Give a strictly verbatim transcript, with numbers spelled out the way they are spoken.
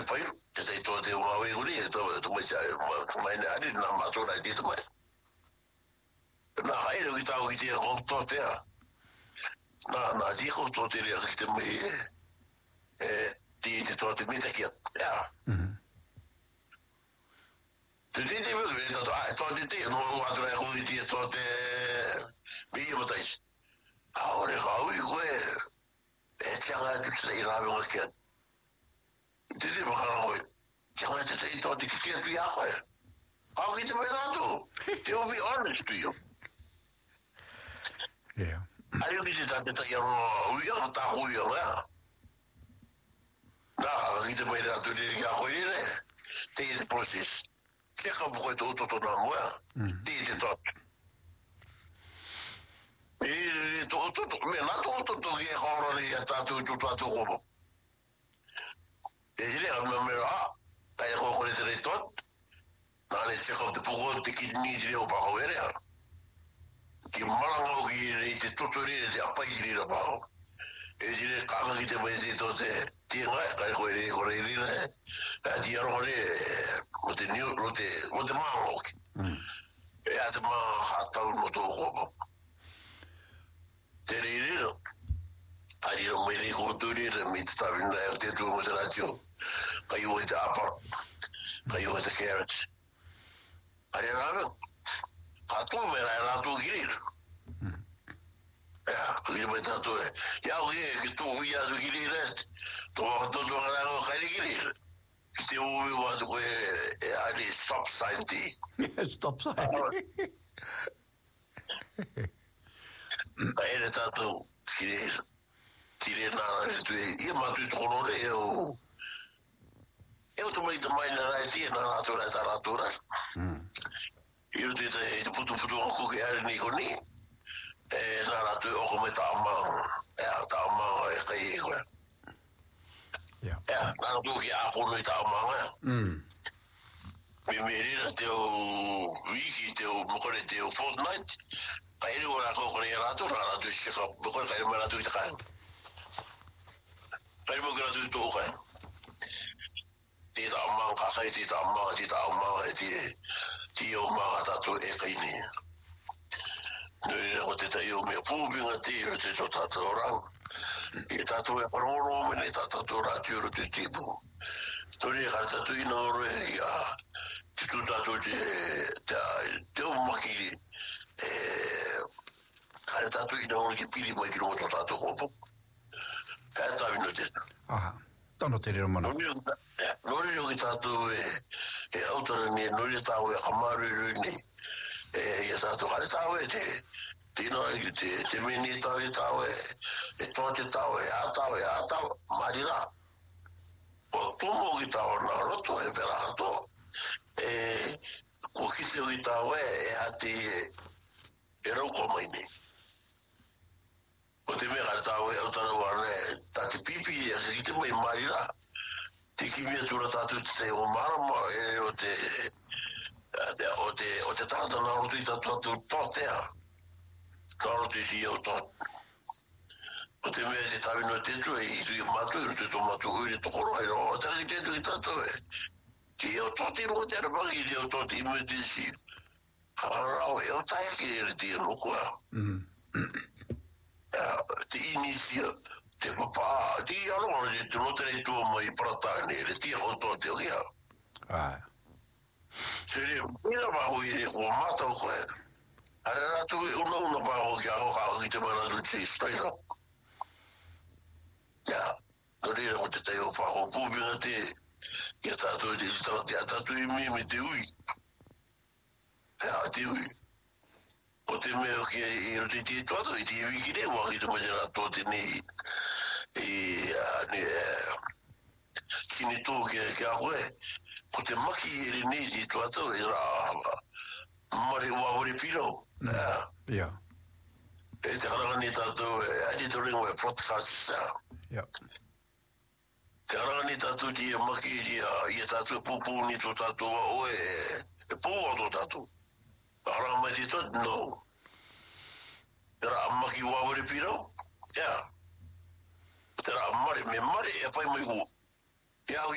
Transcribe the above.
pai te sei to te wa we uri to to mai sai mai na ari na ma so na ti to mai na hai ro kita o ti ho to te na na di ho to te ri te mai e ti ti to te mi te ki ya mhm te ti ti ve to to ti ti no wa tra ho ti to te mi mo tai ahora ga ui go e te nga te sei la ve ke te te ba ga go te nga te sei to te ki te ya go how get me rato to be honest to you yeah are you get that that you know we are ta go ya na get me rato de ya go ile te is process te ka bo to to to na mo te te to e to to me na to to to ye horror ya ta tu tu tu go e ile me me ah ai go go te tot na le se ko te pogo te ki ni dire o ba ho era ki mala o ki re te to to re te apa i re ba e ile ka ga te ba te to se ti nga ka go re go re re a ti ro re o te ni o te o te ma o ki e a te ma ha ta o mo to go te re re ro ai ro me ri go tu re mi sta vinda e te tu mo te la tio ka i o te apa ka i o te carrots ai ra ka tu me ra tu girir ya ku me ta tu ya o ye tu ya tu girir to to to ra go ka girir te o wa tu e ali stop sign ti stop sign ai ta tu girir tire na tu e ma tu to no e o eu também também na raia na natura da natura eu te te putu putu ko ke ari ni ko ni e na natura o como tá ma é tá ma é kai ko yeah é na natura que a ko me tá ma mm me me ri te o wiki te o mo ko te o fortnight ai ro na ko ko ni natura na natura que ko ko kai me natura te kai ai mo que natura to kai ti ta ma ka sai ti ta ma ti ta ma ti ti o ma ta tu e kai ni no te ta io me pu bi nga ti te to ta to rang e ta tu e pro ro me ta ta to ra ti ro ti ti bu to ri ka ta tu no ro ya ti tu ta tu ti ta te o ma ki e ka ta tu no ki pili mo ki no to ta to ko ka ta vi no te aha tono te reo mana. Nori o ki tātou e, e autora ni, nori tāu e kamaru ni, e ia tātou hare tāu e te, tino e te, te meni tāu e tāu e, e tōte tāu e, a tāu e, a tāu, marira. O tumo ki tāu na roto e pera hato, e ko kite o ki tāu e, e hati e, e rauko mai ni. O te mea kare tāu e autara wane, tā te pipi e se kite mai marira. Te ki mea tura tātou te o marama e o te, o te, o te tātou na roto i tātou tōtea. Tā roto i ti au tōt. O te mea te tāwino te tu e i tui matu, i tui tō matu hui te tokoro ai ro, o te ki te tui tātou e. Ti au tōt i ro te arapangi, ti au tōt i me te si. Hararau e au taia ki ere ti anokua. Te inisia, te papa, ti alonga te te rotere tua mai pratane, le ti ho to te oia. Ah. Sere, ina ma ho ire ko mata ko. Ara ratu una una pa ho ki ho ha ki te mana tu ti stai no. Ja, no dire ko te te ho fa ho pu bi te. Ki ta tu ti sta ti ta tu mi mi te ui. Ja, ti ui. O te meo ki i roti ti tuato, i ti wiki ne, wa ki te majera tō te ni, i, ni, kini tō ki a koe, ko te maki i ri ni ti tuato, i rā, mare wawari piro. Ia. E te karanga ni tātou, e ani tō ringo e podcast sa. Ia. Te karanga ni tātou ti e maki i a tātou pupu ni tō tātou a oe, e pō a tō tātou. Arang mai ti tot no. Tera amaki wawari piro. Ya. Tera amari me mari e pai mai ku. Ya